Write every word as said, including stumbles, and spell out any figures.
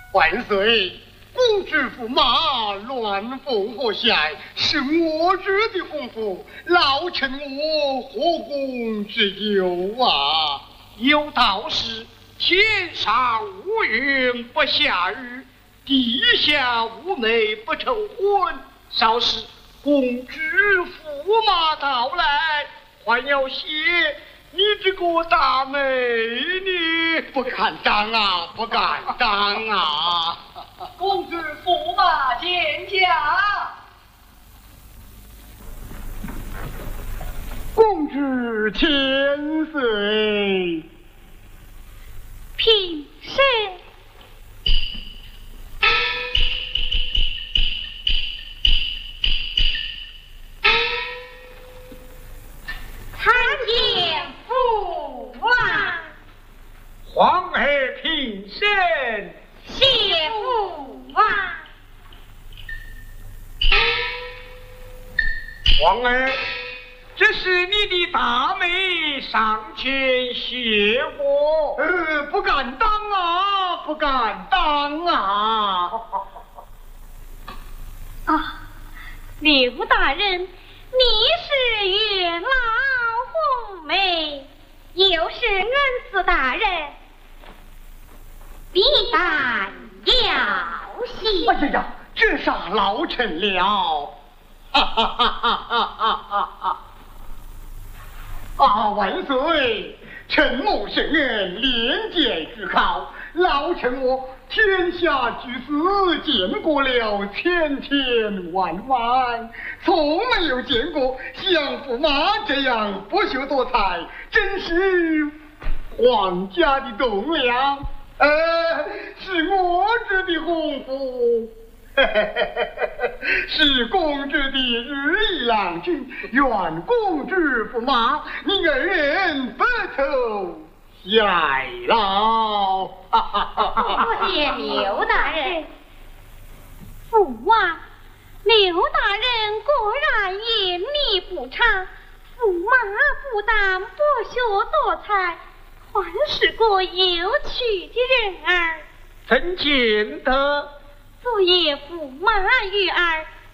万岁！公主驸马乱凤和谐，是我日的鸿福，老臣我何公之忧啊！ 有道是天上无云不下雨，地下无媒不成婚。稍时公主驸马到来，还要谢你这个大美女。 不敢当啊，不敢当啊！ 公主驸马见驾。 公主千岁。 平身。参见父王。 皇儿平身。 谢父王。 皇儿，这是你的大妹上前谢过。 呃，不敢当啊，不敢当啊！ 啊，刘大人，你是元老红梅，又是恩师大人，必当要谢。 哎呀呀，这杀老臣了！哈哈哈哈哈哈哈！啊，万岁！臣母圣恩，连见之考，老臣我天下居士见过了千千万万，从没有见过像驸马这样不修多才，真是皇家的栋梁，呃，是我这的鸿福。是公主的日意郎君，愿公主驸马你二人白头偕老。 多谢刘大人。父王，刘大人果然严厉不差，驸马不但不学多才，还是个有趣的人儿。 怎见得？ 昨夜驸马与儿